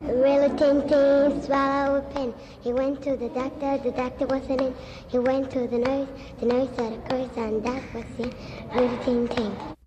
Really Ting Ting swallow a pin. He went to the doctor wasn't in. He went to the nurse said of course, and that was it. Really Ting Ting.